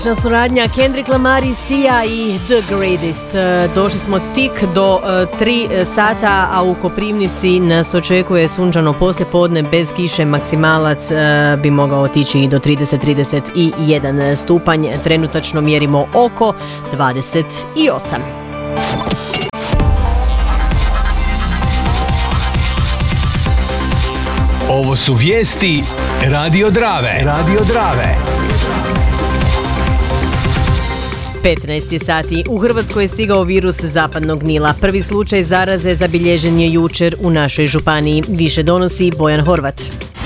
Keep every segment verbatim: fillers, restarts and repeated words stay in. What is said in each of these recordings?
Suradnja Kendrick Lamar i Sia i The Greatest. Došli smo tik do uh, tri sata, a u Koprivnici nas očekuje sunčano poslijepodne bez kiše. Maksimalac uh, bi mogao otići i do trideset do trideset jedan stupanj. Trenutačno mjerimo oko dvadeset osam. Ovo su vijesti Radio Drave. Radio Drave. petnaest je sati. U Hrvatskoj je stigao virus zapadnog Nila. Prvi slučaj zaraze zabilježen je jučer u našoj županiji. Više donosi Bojan Horvat.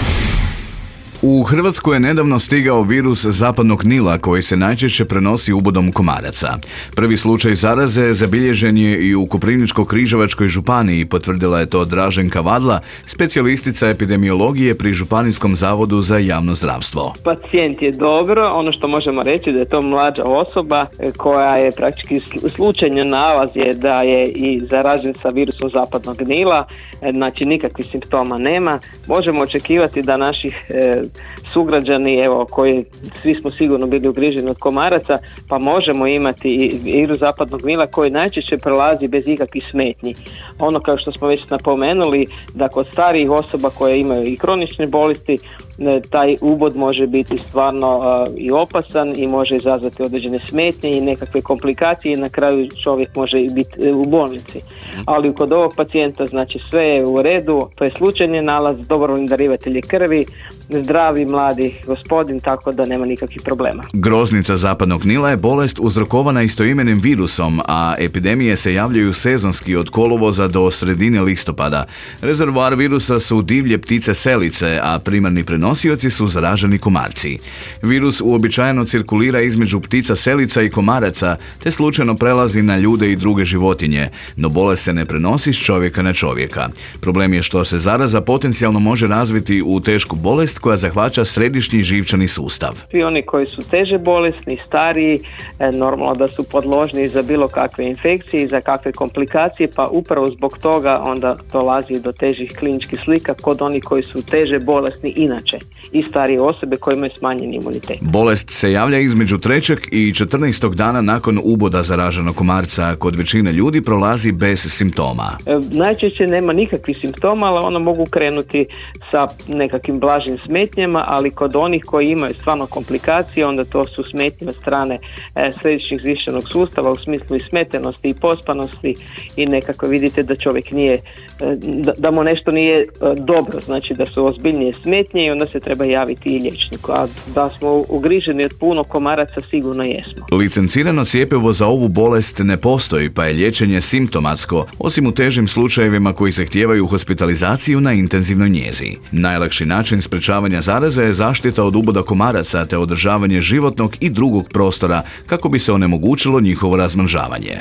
U Hrvatsku je nedavno stigao virus zapadnog Nila koji se najčešće prenosi ubodom komaraca. Prvi slučaj zaraze zabilježen je i u Koprivničko-križevačkoj županiji, potvrdila je to Draženka Vadla, specijalistica epidemiologije pri Županijskom zavodu za javno zdravstvo. Pacijent je dobro, ono što možemo reći da je to mlađa osoba koja je praktički slučajno nalaz je da je i zaražen sa virusom zapadnog Nila, znači nikakvih simptoma nema. Možemo očekivati da naših e, sugrađani, evo, koji svi smo sigurno bili ugriženi od komaraca, pa možemo imati i virus zapadnog Nila koji najčešće prelazi bez ikakvih smetnji. Ono kao što smo već napomenuli, da kod starijih osoba koje imaju i kronične bolesti, taj ubod može biti stvarno uh, i opasan i može izazvati određene smetnje i nekakve komplikacije i na kraju čovjek može biti u bolnici. Ali kod ovog pacijenta znači sve je u redu, to je slučajni nalaz, dobrovoljni darivatelj krvi, zdravi mladi gospodin, tako da nema nikakvih problema. Groznica zapadnog Nila je bolest uzrokovana istoimenim virusom, a epidemije se javljaju sezonski od kolovoza do sredine listopada. Rezervoar virusa su divlje ptice selice, a primarni prenosioci su zaraženi komarci. Virus uobičajeno cirkulira između ptica selica i komaraca, te slučajno prelazi na ljude i druge životinje, no bolest se ne prenosi s čovjeka na čovjeka. Problem je što se zaraza potencijalno može razviti u tešku bolest koja zahvaća središnji živčani sustav. Svi oni koji su teže bolesni, stariji, normalno da su podložni za bilo kakve infekcije i za kakve komplikacije, pa upravo zbog toga onda dolazi do težih kliničkih slika kod onih koji su teže bolesni inače i starije osobe koje imaju smanjeni imunitet. Bolest se javlja između trećeg i četrnaestog dana nakon uboda zaraženog komarca. Kod većine ljudi prolazi bez simptoma. E, najčešće nema nikakvih simptoma, ali ono mogu krenuti sa nekakvim blažim smetnjama, ali kod onih koji imaju stvarno komplikacije, onda to su smetnje od strane e, središnjeg živčanog sustava u smislu i smetenosti i pospanosti i nekako vidite da čovjek nije, e, da, da mu nešto nije e, dobro, znači da su ozbiljnije smetnje i onda se treba javiti i liječniku. A da smo ugriženi od puno komaraca sigurno jesmo. Licencirano cjepivo za ovu bolest ne postoji, pa je liječenje simptomatsko, osim u težim slučajevima koji zahtijevaju hospitalizaciju na intenzivnoj njezi. Najlakši način sprečavanja zaraze je zaštita od uboda komaraca te održavanje životnog i drugog prostora kako bi se onemogućilo njihovo razmnožavanje.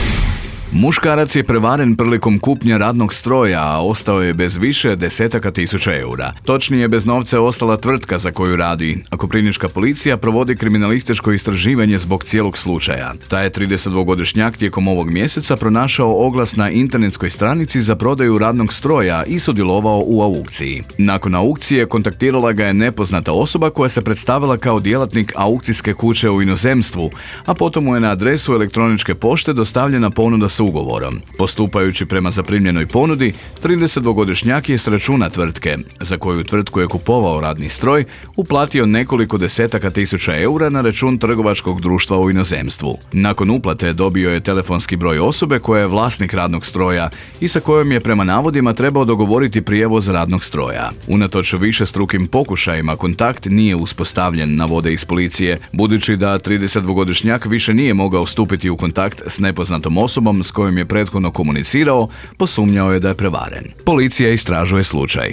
Muškarac je prevaren prilikom kupnje radnog stroja, a ostao je bez više desetaka tisuća eura. Točnije, bez novca je ostala tvrtka za koju radi, a koprivnička policija provodi kriminalističko istraživanje zbog cijelog slučaja. Taj je tridesetdvogodišnjak tijekom ovog mjeseca pronašao oglas na internetskoj stranici za prodaju radnog stroja i sudjelovao u aukciji. Nakon aukcije kontaktirala ga je nepoznata osoba koja se predstavila kao djelatnik aukcijske kuće u inozemstvu, a potom mu je na adresu elektroničke pošte dostavljena ponuda s ugovorom. Postupajući prema zaprimljenoj ponudi, tridesetdvogodišnjak je s računa tvrtke, za koju tvrtku je kupovao radni stroj, uplatio nekoliko desetaka tisuća eura na račun trgovačkog društva u inozemstvu. Nakon uplate dobio je telefonski broj osobe koja je vlasnik radnog stroja i sa kojom je prema navodima trebao dogovoriti prijevoz radnog stroja. Unatoč višestrukim pokušajima kontakt nije uspostavljen, navode iz policije, budući da tridesetdvogodišnjak više nije mogao stupiti u kontakt s nepoznatom osobom s kojom je prethodno komunicirao, posumnjao je da je prevaren. Policija istražuje slučaj.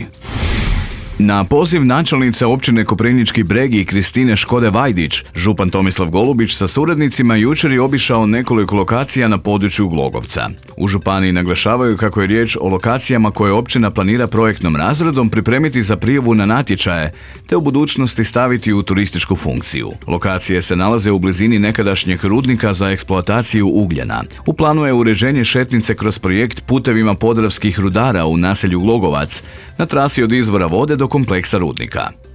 Na poziv načelnice općine Koprivnički Bregi Kristine Škode-Vajdić, župan Tomislav Golubić sa suradnicima jučer je obišao nekoliko lokacija na području Glogovca. U županiji naglašavaju kako je riječ o lokacijama koje općina planira projektnom razredom pripremiti za prijavu na natječaje, te u budućnosti staviti u turističku funkciju. Lokacije se nalaze u blizini nekadašnjeg rudnika za eksploataciju ugljena. U planu je uređenje šetnice kroz projekt putevima podravskih rudara u naselju Glogovac, na trasi od izvora vode do kompleksa rudnika.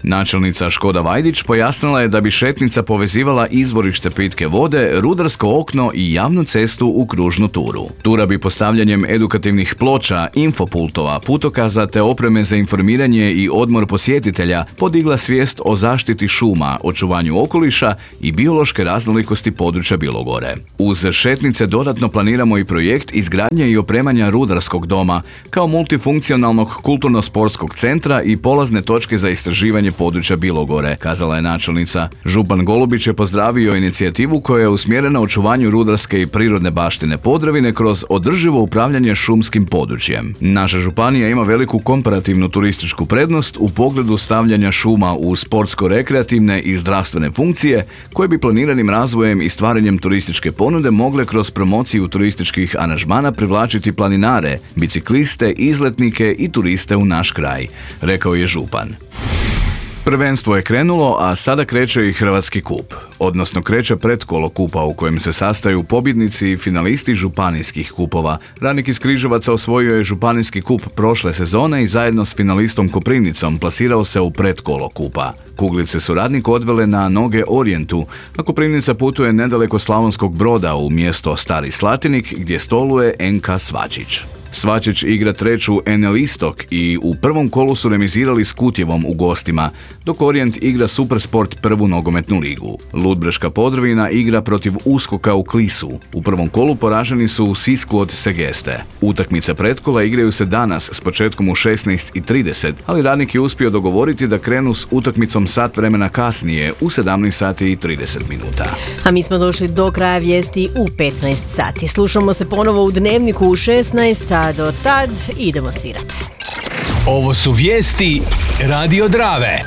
Načelnica Škoda Vajdić pojasnila je da bi šetnica povezivala izvorište pitke vode, rudarsko okno i javnu cestu u kružnu turu. Tura bi postavljanjem edukativnih ploča, infopultova, putokaza te opreme za informiranje i odmor posjetitelja podigla svijest o zaštiti šuma, očuvanju okoliša i biološke raznolikosti područja Bilogore. Uz šetnice dodatno planiramo i projekt izgradnje i opremanja rudarskog doma kao multifunkcionalnog kulturno-sportskog centra i polazne točke za istraživanje područja Bilogore, kazala je načelnica. Župan Golubić je pozdravio inicijativu koja je usmjerena očuvanju rudarske i prirodne baštine Podravine kroz održivo upravljanje šumskim područjem. Naša županija ima veliku komparativnu turističku prednost u pogledu stavljanja šuma u sportsko-rekreativne i zdravstvene funkcije koje bi planiranim razvojem i stvaranjem turističke ponude mogle kroz promociju turističkih aranžmana privlačiti planinare, bicikliste, izletnike i turiste u naš kraj, rekao je župan. Prvenstvo je krenulo, a sada kreće i Hrvatski kup, odnosno kreće pretkolo kupa u kojem se sastaju pobjednici i finalisti županijskih kupova. Radnik iz Križevaca osvojio je županijski kup prošle sezone i zajedno s finalistom Koprivnicom plasirao se u pretkolo kupa. Kuglice su Radnik odvele na noge Orijentu, a Koprivnica putuje nedaleko Slavonskog Broda u mjesto Stari Slatinik gdje stoluje N K Svačić. Svačić igra treću N L Istok i u prvom kolu su remizirali s Kutjevom u gostima, dok Orijent igra Supersport prvu nogometnu ligu. Ludbreška Podravina igra protiv Uskoka u Klisu. U prvom kolu poraženi su u Sisku od Segeste. Utakmice pretkola igraju se danas s početkom u šesnaest i trideset, ali Radnik je uspio dogovoriti da krenu s utakmicom sat vremena kasnije u sedamnaest sati i trideset minuta. A mi smo došli do kraja vijesti u petnaest sati. Slušamo se ponovo u Dnevniku u šesnaest, a do tad idemo svirati. Ovo su vijesti Radio Drave.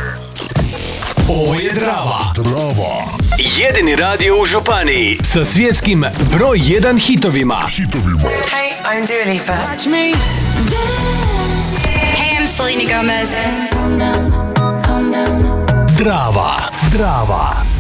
Ovo je Drava. Drava. Jedini radio u županiji sa svjetskim broj jedan hitovima. Hey, I'm Dua Lipa. Hey, I'm Selena Gomez. Drava. Drava.